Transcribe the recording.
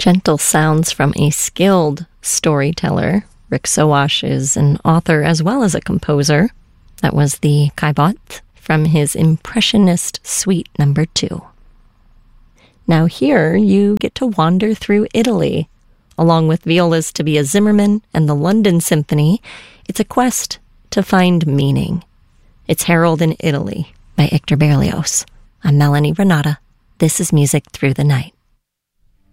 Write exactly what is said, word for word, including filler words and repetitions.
Gentle sounds from a skilled storyteller. Rick Sowash is an author as well as a composer. That was the Caillebotte from his Impressionist Suite number two. Now here you get to wander through Italy. Along with Viola's Tobias Zimmerman and the London Symphony, it's a quest to find meaning. It's Harold in Italy by Hector Berlioz. I'm Melanie Renata. This is Music Through the Night.